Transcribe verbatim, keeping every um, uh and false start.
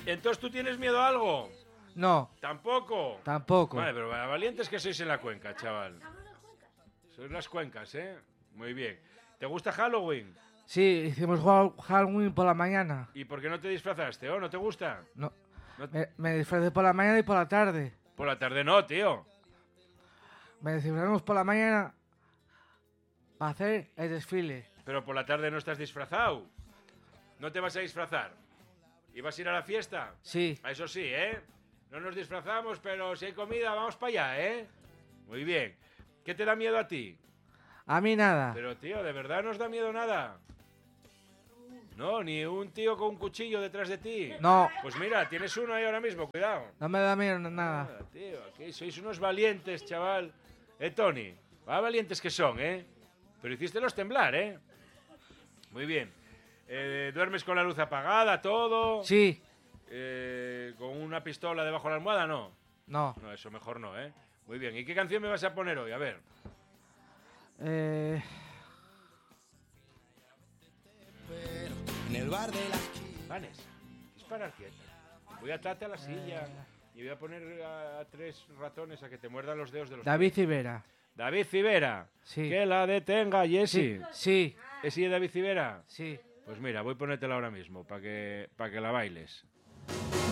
Entonces, ¿tú tienes miedo a algo? No, ¿Tampoco? tampoco. Vale, pero valientes que sois en la cuenca, chaval. Sois las cuencas, ¿eh? Muy bien. ¿Te gusta Halloween? Sí, hicimos Hall- Halloween por la mañana. ¿Y por qué no te disfrazaste? ¿Oh, no te gusta? No, No- me, me disfracé por la mañana y por la tarde. Por la tarde no, tío. Me disfrazamos por la mañana para hacer el desfile. Pero por la tarde no estás disfrazado. ¿No te vas a disfrazar? ¿Y vas a ir a la fiesta? Sí, A eso sí, ¿eh? No nos disfrazamos, pero si hay comida, vamos para allá, ¿eh? Muy bien. ¿Qué te da miedo a ti? a mí nada. Pero, tío, ¿de verdad no os da miedo nada? No, ni un tío con un cuchillo detrás de ti. No, Pues mira, tienes uno ahí ahora mismo, cuidado. no me da miedo nada. Nada, tío, aquí sois unos valientes, chaval. Eh, Tony, va valientes que son, ¿eh? Pero hicístelos temblar, ¿eh? Muy bien. Eh, ¿Duermes con la luz apagada, todo? Sí, Eh, ¿Con una pistola debajo de la almohada? No. no. No, eso mejor no, ¿eh? Muy bien. ¿Y qué canción me vas a poner hoy? A ver. Eh, En el bar de la esquina. Vanes, dispara quieta. Voy a atarte a la silla y voy a poner a, a tres ratones a que te muerdan los dedos de los David Civera. David Civera. Sí. Que la detenga, Jessy. Sí, sí, ¿Es de David Civera? sí. Pues mira, voy a ponértela ahora mismo para que, para que la bailes.